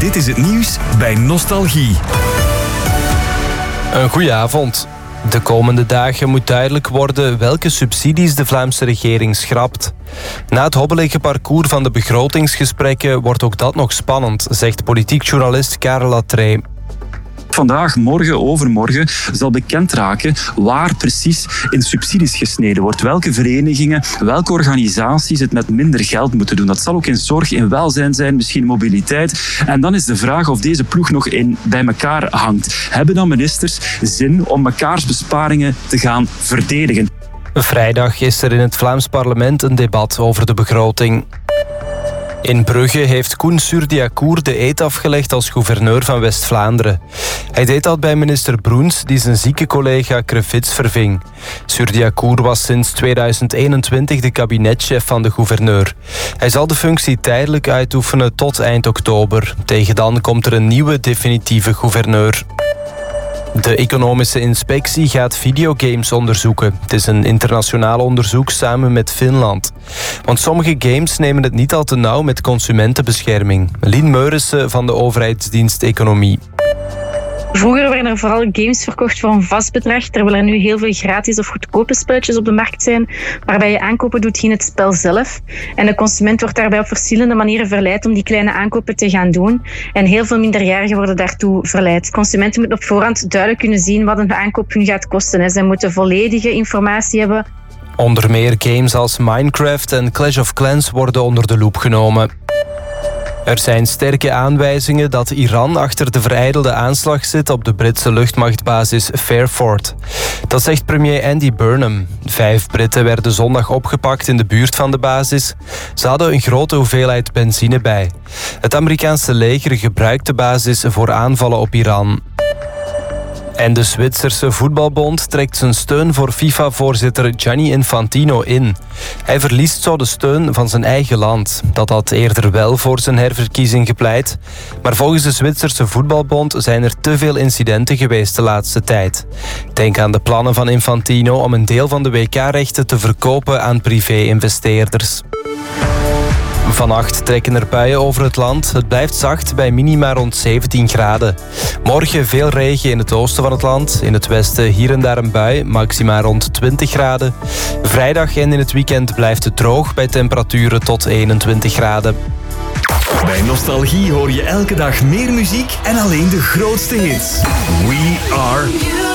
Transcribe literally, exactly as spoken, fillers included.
Dit is het nieuws bij Nostalgie. Een goeie avond. De komende dagen moet duidelijk worden welke subsidies de Vlaamse regering schrapt. Na het hobbelige parcours van de begrotingsgesprekken wordt ook dat nog spannend, zegt politiek journalist Karel Lattrey. Vandaag, morgen, overmorgen zal bekend raken waar precies in subsidies gesneden wordt. Welke verenigingen, welke organisaties het met minder geld moeten doen. Dat zal ook in zorg, in welzijn zijn, misschien mobiliteit. En dan is de vraag of deze ploeg nog in, bij elkaar hangt. Hebben dan ministers zin om mekaars besparingen te gaan verdedigen? Vrijdag is er in het Vlaams parlement een debat over de begroting. In Brugge heeft Koen Surdiacour de eed afgelegd als gouverneur van West-Vlaanderen. Hij deed dat bij minister Broens, die zijn zieke collega Crevits verving. Surdiacour was sinds tweeduizend eenentwintig de kabinetchef van de gouverneur. Hij zal de functie tijdelijk uitoefenen tot eind oktober. Tegen dan komt er een nieuwe definitieve gouverneur. De economische inspectie gaat videogames onderzoeken. Het is een internationaal onderzoek samen met Finland. Want sommige games nemen het niet al te nauw met consumentenbescherming. Lien Meurissen van de overheidsdienst Economie. Vroeger werden er vooral games verkocht voor een vast bedrag, terwijl er nu heel veel gratis of goedkope spelletjes op de markt zijn, waarbij je aankopen doet in het spel zelf. En de consument wordt daarbij op verschillende manieren verleid om die kleine aankopen te gaan doen. En heel veel minderjarigen worden daartoe verleid. Consumenten moeten op voorhand duidelijk kunnen zien wat een aankoop hun gaat kosten. Zij moeten volledige informatie hebben. Onder meer games als Minecraft en Clash of Clans worden onder de loep genomen. Er zijn sterke aanwijzingen dat Iran achter de verijdelde aanslag zit op de Britse luchtmachtbasis Fairford. Dat zegt premier Andy Burnham. Vijf Britten werden zondag opgepakt in de buurt van de basis. Ze hadden een grote hoeveelheid benzine bij. Het Amerikaanse leger gebruikt de basis voor aanvallen op Iran. En de Zwitserse voetbalbond trekt zijn steun voor FIFA-voorzitter Gianni Infantino in. Hij verliest zo de steun van zijn eigen land. Dat had eerder wel voor zijn herverkiezing gepleit. Maar volgens de Zwitserse voetbalbond zijn er te veel incidenten geweest de laatste tijd. Denk aan de plannen van Infantino om een deel van de W K-rechten te verkopen aan privé-investeerders. Vannacht trekken er buien over het land. Het blijft zacht bij minima rond zeventien graden. Morgen veel regen in het oosten van het land. In het westen hier en daar een bui, maxima rond twintig graden. Vrijdag en in het weekend blijft het droog bij temperaturen tot eenentwintig graden. Bij Nostalgie hoor je elke dag meer muziek en alleen de grootste hits. We are...